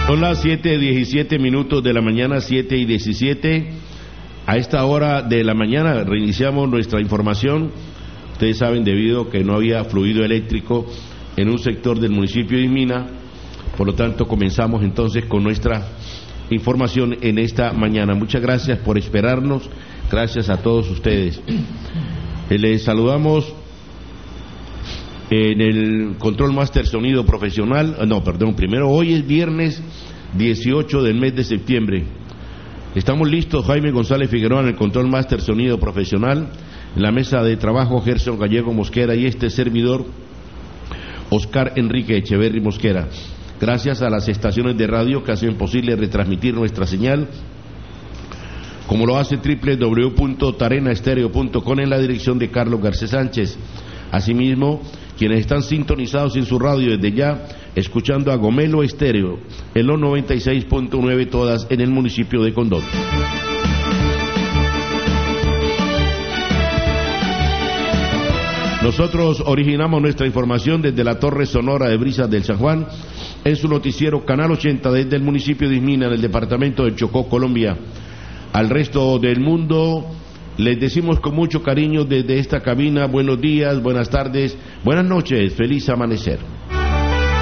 Son las 7:17 de la mañana, 7:17. A esta hora de la mañana reiniciamos nuestra información. Ustedes saben, debido a que no había fluido eléctrico en un sector del municipio de Mina, por lo tanto comenzamos entonces con nuestra información en esta mañana. Muchas gracias por esperarnos, gracias a todos ustedes. Les saludamos en el Control Master Sonido Profesional. Primero, hoy es viernes 18 del mes de septiembre. Estamos listos, Jaime González Figueroa en el Control Master Sonido Profesional, en la mesa de trabajo Gerson Gallego Mosquera y este servidor Oscar Enrique Echeverry Mosquera. Gracias a las estaciones de radio que hacen posible retransmitir nuestra señal, como lo hace www.tarenaestereo.com en la dirección de Carlos Garcés Sánchez. Asimismo, quienes están sintonizados en su radio desde ya, escuchando a Gomelo Estéreo en los 96.9, todas en el municipio de Condón. Nosotros originamos nuestra información desde la Torre Sonora de Brisas del San Juan, en su noticiero Canal 80 desde el municipio de Ismina, en el departamento de Chocó, Colombia. Al resto del mundo les decimos con mucho cariño desde esta cabina: buenos días, buenas tardes, buenas noches, feliz amanecer.